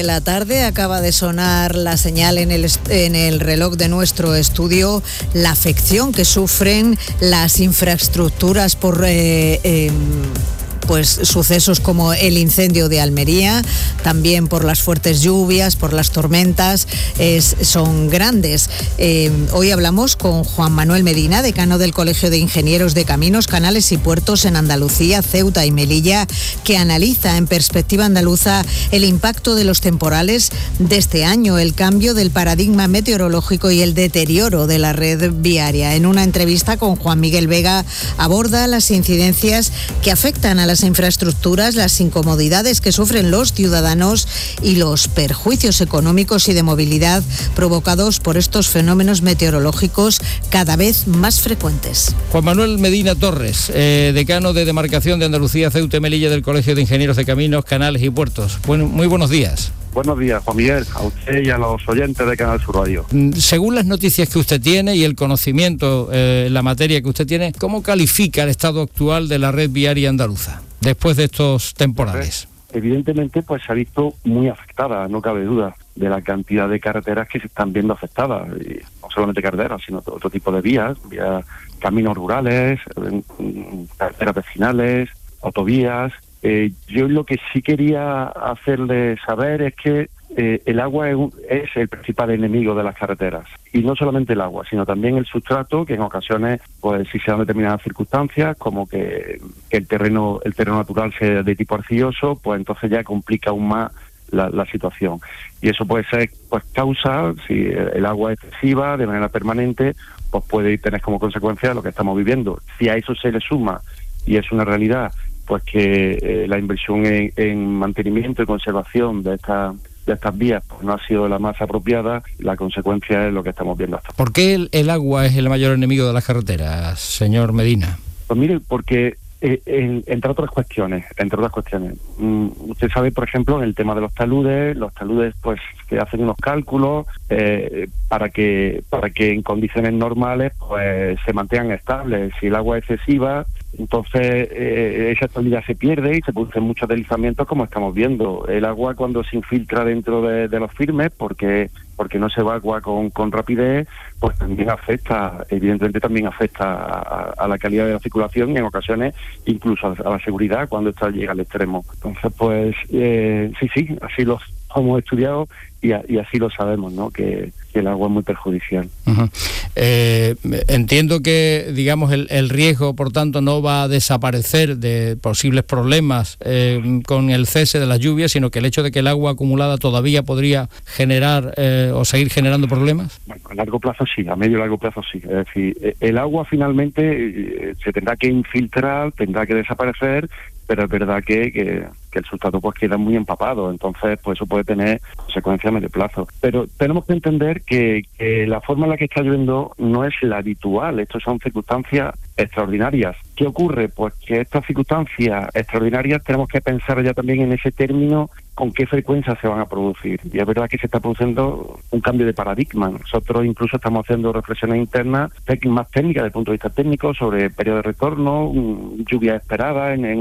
La tarde acaba de sonar la señal en el reloj de nuestro estudio, la afección que sufren las infraestructuras por sucesos como el incendio de Almería, también por las fuertes lluvias, por las tormentas, son grandes. Hoy hablamos con Juan Manuel Medina, decano del Colegio de Ingenieros de Caminos, Canales y Puertos en Andalucía, Ceuta y Melilla, que analiza en perspectiva andaluza el impacto de los temporales de este año, el cambio del paradigma meteorológico y el deterioro de la red viaria. En una entrevista con Juan Miguel Vega aborda las incidencias que afectan a las infraestructuras, las incomodidades que sufren los ciudadanos y los perjuicios económicos y de movilidad provocados por estos fenómenos meteorológicos cada vez más frecuentes. Juan Manuel Medina Torres, decano de Demarcación de Andalucía, Ceuta y Melilla del Colegio de Ingenieros de Caminos, Canales y Puertos. Muy buenos días. Buenos días, Juan Miguel, a usted y a los oyentes de Canal Sur Radio. Según las noticias que usted tiene y el conocimiento en la materia que usted tiene, ¿cómo califica el estado actual de la red viaria andaluza después de estos temporales? Evidentemente, pues se ha visto muy afectada, no cabe duda, de la cantidad de carreteras que se están viendo afectadas. Y no solamente carreteras, sino otro tipo de vías, caminos rurales, carreteras vecinales, autovías. Yo lo que sí quería hacerle saber es que el agua es el principal enemigo de las carreteras. Y no solamente el agua, sino también el sustrato, que en ocasiones, pues si se dan determinadas circunstancias, como que el terreno natural sea de tipo arcilloso, pues entonces ya complica aún más la situación. Y eso puede ser causa, si el agua es excesiva, de manera permanente, pues puede tener como consecuencia lo que estamos viviendo. Si a eso se le suma, y es una realidad, pues que la inversión en mantenimiento y conservación de estas vías pues no ha sido la más apropiada, la consecuencia es lo que estamos viendo hasta. ¿Por qué el agua es el mayor enemigo de las carreteras, señor Medina? Pues mire, porque entre otras cuestiones, usted sabe, por ejemplo, en el tema de los taludes pues se hacen unos cálculos para que en condiciones normales pues se mantengan estables. Si el agua es excesiva, entonces esa estabilidad se pierde y se producen muchos deslizamientos, como estamos viendo. El agua, cuando se infiltra dentro de los firmes, porque no se evacúa con rapidez, pues también afecta a la calidad de la circulación y en ocasiones incluso a la seguridad cuando esta llega al extremo. Entonces, pues sí, así lo hemos estudiado y así lo sabemos, ¿no? Que el agua es muy perjudicial. Uh-huh. Entiendo que, digamos, el riesgo, por tanto, no va a desaparecer de posibles problemas con el cese de las lluvias, sino que el hecho de que el agua acumulada todavía podría generar o seguir generando problemas. Bueno, a largo plazo sí, a medio y largo plazo sí. Es decir, el agua finalmente se tendrá que infiltrar, tendrá que desaparecer, pero es verdad que el sustrato pues queda muy empapado, entonces pues eso puede tener consecuencias a medio plazo. Pero tenemos que entender que la forma en la que está lloviendo no es la habitual, estas son circunstancias extraordinarias. ¿Qué ocurre? Pues que estas circunstancias extraordinarias tenemos que pensar ya también en ese término, con qué frecuencia se van a producir. Y es verdad que se está produciendo un cambio de paradigma. Nosotros incluso estamos haciendo reflexiones internas más técnicas desde el punto de vista técnico sobre periodo de retorno, lluvia esperada en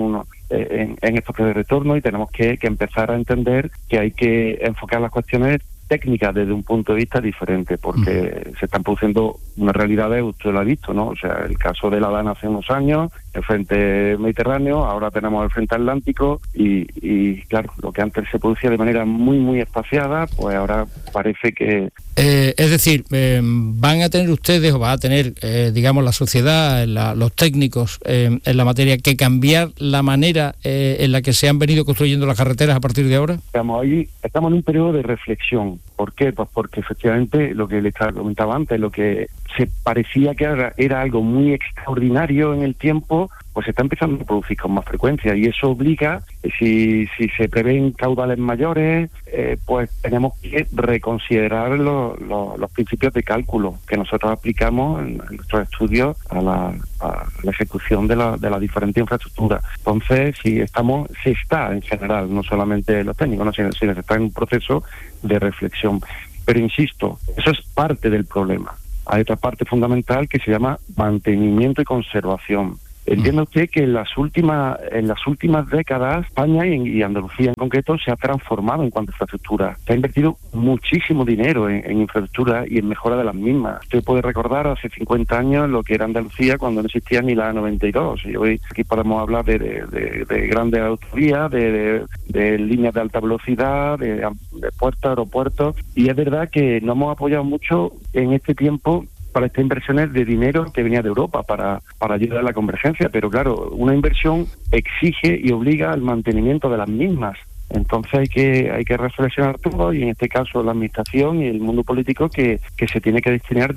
estos periodos de retorno, y tenemos que empezar a entender que hay que enfocar las cuestiones técnicas desde un punto de vista diferente, porque se están produciendo unas realidades, usted lo ha visto, ¿no? O sea, el caso de La Dana hace unos años, el frente mediterráneo, ahora tenemos el frente atlántico y claro, lo que antes se producía de manera muy, muy espaciada, pues ahora parece que... es decir, van a tener ustedes, o va a tener, digamos, la sociedad, los técnicos en la materia, que cambiar la manera en la que se han venido construyendo las carreteras a partir de ahora. Estamos en un periodo de reflexión. ¿Por qué? Pues porque efectivamente lo que les comentaba antes, lo que se parecía que era algo muy extraordinario en el tiempo, pues se está empezando a producir con más frecuencia, y eso obliga, si se prevén caudales mayores, pues tenemos que reconsiderar los principios de cálculo que nosotros aplicamos en nuestros estudios a la ejecución de la diferente infraestructura. Entonces, se está en general, no solamente los técnicos, sino se está en un proceso de reflexión. Pero insisto, eso es parte del problema. Hay otra parte fundamental que se llama mantenimiento y conservación. Entienda usted que en las últimas décadas, España y Andalucía en concreto se ha transformado en cuanto a infraestructura. Se ha invertido muchísimo dinero en infraestructura y en mejora de las mismas. Usted puede recordar hace 50 años lo que era Andalucía cuando no existía ni la 92. Y hoy aquí podemos hablar de grandes autovías, de líneas de alta velocidad, de puertos, aeropuertos. Y es verdad que nos hemos apoyado mucho en este tiempo para estas inversiones de dinero que venía de Europa para ayudar a la convergencia, pero claro, una inversión exige y obliga al mantenimiento de las mismas. Entonces hay que reflexionar todo, y en este caso la administración y el mundo político que se tiene que destinar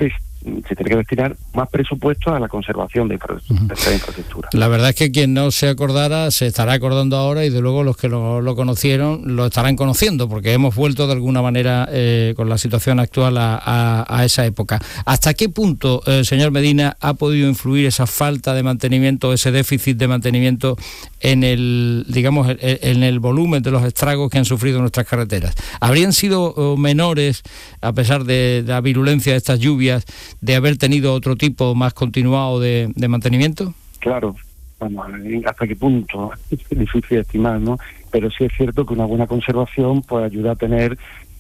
más presupuesto a la conservación de esta infraestructura. La verdad es que quien no se acordara se estará acordando ahora, y de luego los que lo conocieron lo estarán conociendo, porque hemos vuelto de alguna manera con la situación actual a esa época. ¿Hasta qué punto, señor Medina, ha podido influir esa falta de mantenimiento, ese déficit de mantenimiento en el volumen de los estragos que han sufrido nuestras carreteras? ¿Habrían sido menores, a pesar de la virulencia de estas lluvias, de haber tenido otro tipo más continuado de mantenimiento? Claro, bueno, hasta qué punto es difícil estimar, ¿no? Pero sí es cierto que una buena conservación pues ayuda a tener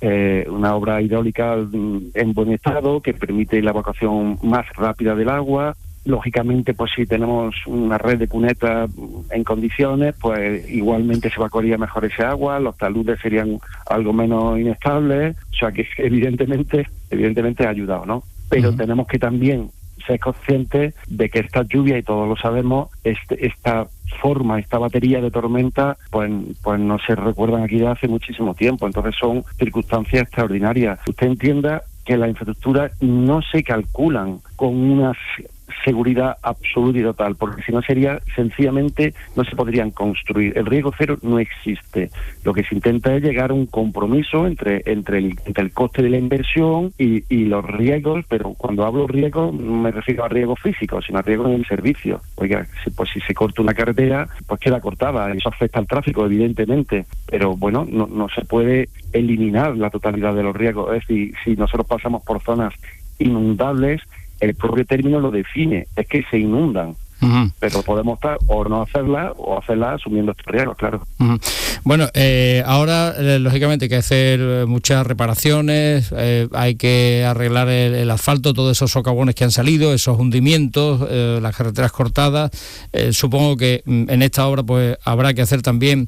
una obra hidráulica en buen estado, que permite la evacuación más rápida del agua. Lógicamente, pues si tenemos una red de cunetas en condiciones, pues igualmente se evacuaría mejor ese agua, los taludes serían algo menos inestables, o sea que evidentemente ha ayudado, ¿no? Pero tenemos que también ser conscientes de que esta lluvia, y todos lo sabemos, esta batería de tormenta, pues no se recuerdan aquí de hace muchísimo tiempo. Entonces son circunstancias extraordinarias. Usted entienda que las infraestructuras no se calculan con una seguridad absoluta y total, porque si no sería sencillamente no se podrían construir. El riesgo cero no existe. Lo que se intenta es llegar a un compromiso entre el coste de la inversión y los riesgos, pero cuando hablo riesgos no me refiero a riesgos físicos, sino a riesgos en el servicio. Oiga, si se corta una carretera, pues queda cortada, eso afecta al tráfico evidentemente, pero bueno, no se puede eliminar la totalidad de los riesgos. Es decir, si nosotros pasamos por zonas inundables, el propio término lo define, es que se inundan. Pero podemos estar o no hacerla, o hacerla asumiendo estos riesgos, claro. Bueno, ahora lógicamente hay que hacer muchas reparaciones, hay que arreglar el asfalto, todos esos socavones que han salido, esos hundimientos, las carreteras cortadas. Supongo que en esta obra pues habrá que hacer también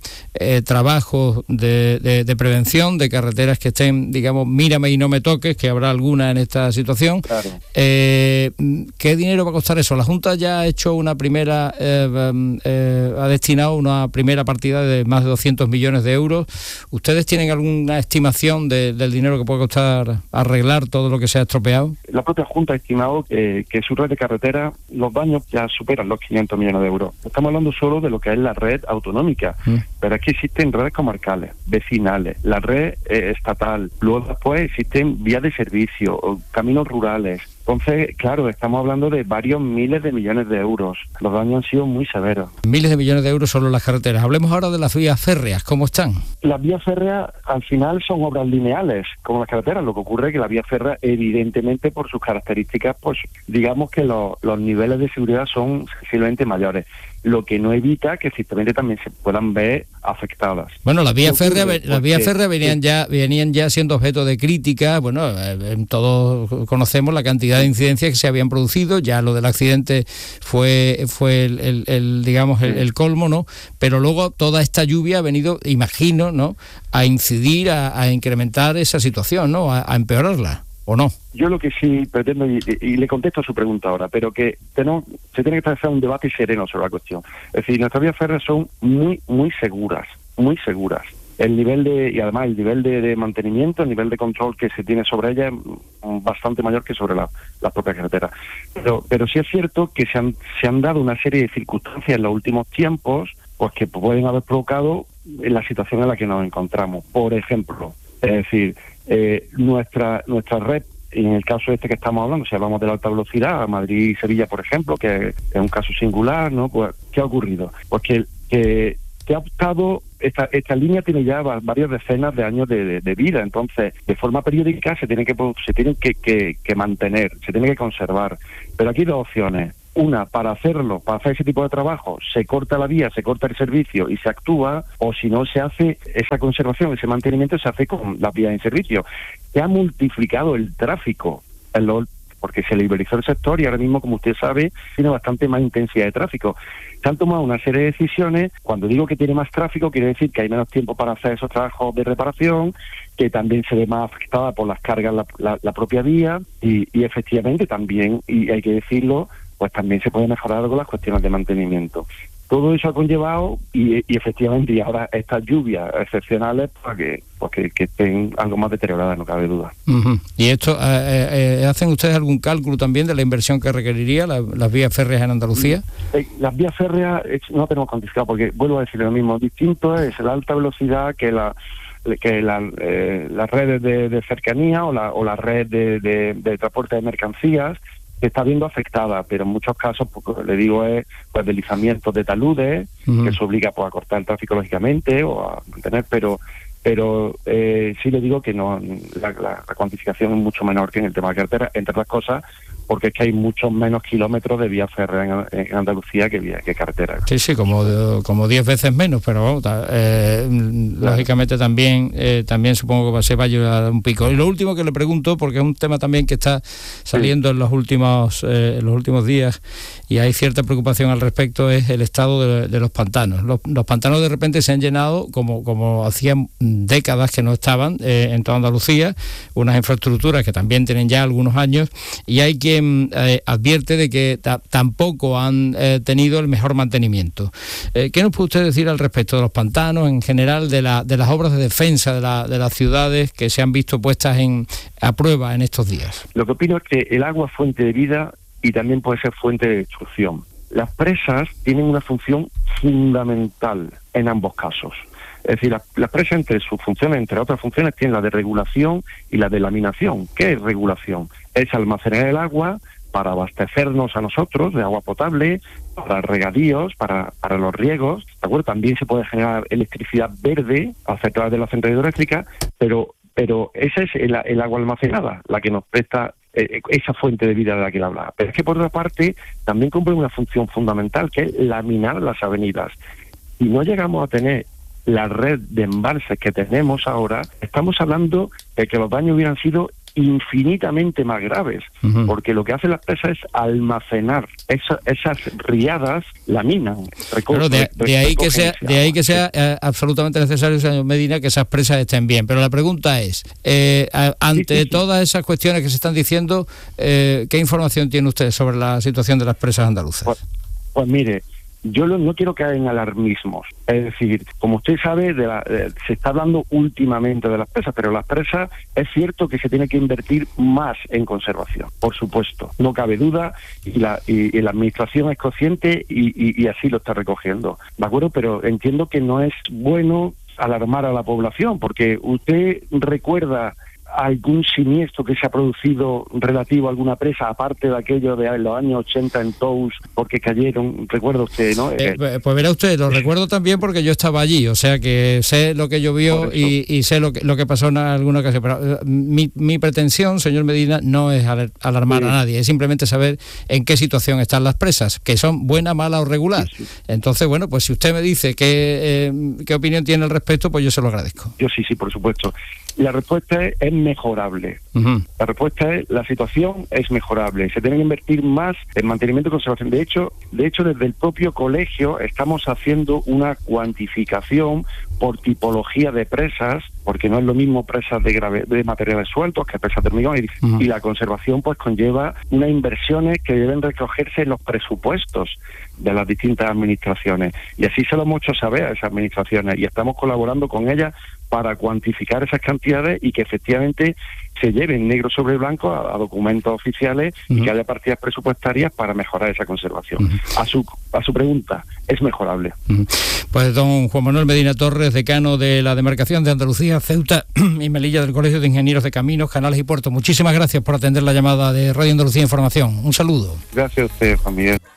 trabajos de prevención de carreteras que estén, digamos, mírame y no me toques, que habrá alguna en esta situación. Claro. ¿Qué dinero va a costar eso? La Junta ya ha hecho ha destinado una primera partida de más de 200 millones de euros. ¿Ustedes tienen alguna estimación del dinero que puede costar arreglar todo lo que se ha estropeado? La propia Junta ha estimado que su red de carretera, los daños ya superan los 500 millones de euros. Estamos hablando solo de lo que es la red autonómica, pero aquí existen redes comarcales, vecinales, la red estatal, luego después existen vías de servicio, caminos rurales. Entonces, claro, estamos hablando de varios miles de millones de euros. Los daños han sido muy severos. Miles de millones de euros solo en las carreteras. Hablemos ahora de las vías férreas. ¿Cómo están? Las vías férreas, al final, son obras lineales, como las carreteras. Lo que ocurre es que la vía férrea, evidentemente, por sus características, pues digamos que los niveles de seguridad son sensiblemente mayores, lo que no evita que ciertamente también se puedan ver afectadas. Bueno, las vías férreas venían ya siendo objeto de crítica. Bueno, todos conocemos la cantidad de incidencias que se habían producido. Ya lo del accidente fue el colmo, ¿no? Pero luego toda esta lluvia ha venido, imagino, ¿no?, a incidir, a incrementar esa situación, ¿no?, a empeorarla, ¿o no? Yo lo que sí pretendo, y le contesto a su pregunta ahora, pero que se tiene que hacer un debate sereno sobre la cuestión. Es decir, nuestras vías férreas son muy, muy seguras, muy seguras. El nivel de mantenimiento, el nivel de control que se tiene sobre ella es bastante mayor que sobre las propias carreteras. Pero sí es cierto que se han dado una serie de circunstancias en los últimos tiempos, pues que pueden haber provocado la situación en la que nos encontramos. Por ejemplo, es decir, nuestra red, en el caso que estamos hablando, si hablamos de la alta velocidad, Madrid y Sevilla, por ejemplo, que es un caso singular, ¿no? Pues, ¿qué ha ocurrido? Pues que ha optado, esta línea tiene ya varias decenas de años de vida, entonces de forma periódica se tienen que mantener, se tiene que conservar. Pero aquí hay dos opciones: para hacer ese tipo de trabajo, se corta la vía, se corta el servicio y se actúa, o si no, se hace esa conservación, ese mantenimiento se hace con la vía en servicio. Se ha multiplicado el tráfico porque se liberalizó el sector y ahora mismo, como usted sabe, tiene bastante más intensidad de tráfico. Se han tomado una serie de decisiones. Cuando digo que tiene más tráfico, quiere decir que hay menos tiempo para hacer esos trabajos de reparación, que también se ve más afectada por las cargas la propia vía y efectivamente también, y hay que decirlo, pues también se puede mejorar con las cuestiones de mantenimiento. Todo eso ha conllevado y efectivamente, y ahora estas lluvias excepcionales para que estén algo más deterioradas, no cabe duda. Uh-huh. ¿Y esto, hacen ustedes algún cálculo también de la inversión que requeriría las vías férreas en Andalucía? Las vías férreas no tenemos cuantificado, porque vuelvo a decir lo mismo, distinto es la alta velocidad que las redes de cercanía o la red de transporte de mercancías, se está viendo afectada, pero en muchos casos, pues, le digo, es pues deslizamientos de taludes, que se obliga pues a cortar el tráfico lógicamente o a mantener, pero sí le digo que no, la cuantificación es mucho menor que en el tema de carretera, entre otras cosas, porque es que hay muchos menos kilómetros de vía férrea en Andalucía que carretera. Sí, como 10 veces menos, pero vamos, lógicamente también supongo que se va a llevar a un pico. Y lo último que le pregunto, porque es un tema también que está saliendo en los últimos días y hay cierta preocupación al respecto, es el estado de los pantanos. Los pantanos de repente se han llenado como hacían décadas que no estaban en toda Andalucía, unas infraestructuras que también tienen ya algunos años, y hay quien advierte de que tampoco han tenido el mejor mantenimiento. ¿Qué nos puede usted decir al respecto de los pantanos, en general, de las obras de defensa de las ciudades que se han visto puestas a prueba en estos días? Lo que opino es que el agua es fuente de vida y también puede ser fuente de destrucción. Las presas tienen una función fundamental en ambos casos. Es decir, las presas, entre sus funciones, entre otras funciones, tienen la de regulación y la de laminación. ¿Qué es regulación? Es almacenar el agua para abastecernos a nosotros de agua potable, para regadíos, para los riegos, ¿de acuerdo? También se puede generar electricidad verde a través de la central hidroeléctrica, pero esa es el agua almacenada, la que nos presta esa fuente de vida de la que le hablaba. Pero es que, por otra parte, también cumple una función fundamental, que es laminar las avenidas. Si no llegamos a tener la red de embalses que tenemos ahora, estamos hablando de que los daños hubieran sido infinitamente más graves, porque lo que hacen las presas es almacenar esas riadas, laminan. De ahí que sea absolutamente necesario, señor Medina, que esas presas estén bien. Pero la pregunta es, ante todas esas cuestiones que se están diciendo, ¿qué información tiene usted sobre la situación de las presas andaluzas? Pues mire, yo no quiero caer en alarmismos. Es decir, como usted sabe, se está hablando últimamente de las presas, pero las presas es cierto que se tiene que invertir más en conservación, por supuesto, no cabe duda, y la administración es consciente y así lo está recogiendo, ¿de acuerdo? Pero entiendo que no es bueno alarmar a la población, porque usted recuerda algún siniestro que se ha producido relativo a alguna presa, aparte de aquello de los años 80 en Tous, porque cayeron, recuerda usted, ¿no? Pues verá usted, lo recuerdo también porque yo estaba allí, o sea que sé lo que llovió y sé lo que pasó en alguna ocasión. Pero mi pretensión, señor Medina, no es alarmar a nadie, es simplemente saber en qué situación están las presas, que son buena, mala o regular. Entonces, bueno, pues si usted me dice qué opinión tiene al respecto, pues yo se lo agradezco. Yo sí, por supuesto. La respuesta es mejorable. La respuesta es, la situación es mejorable. Se tiene que invertir más en mantenimiento y conservación. De hecho, desde el propio colegio estamos haciendo una cuantificación por tipología de presas, porque no es lo mismo presas de materiales sueltos que presas de hormigón, y la conservación pues conlleva unas inversiones que deben recogerse en los presupuestos de las distintas administraciones, y así se lo hemos hecho saber a esas administraciones, y estamos colaborando con ellas para cuantificar esas cantidades y que efectivamente se lleven negro sobre blanco a documentos oficiales y que haya partidas presupuestarias para mejorar esa conservación. A su pregunta, es mejorable. Pues don Juan Manuel Medina Torres, decano de la demarcación de Andalucía, Ceuta y Melilla del Colegio de Ingenieros de Caminos, Canales y Puertos. Muchísimas gracias por atender la llamada de Radio Andalucía Información. Un saludo. Gracias a usted, Juan Miguel.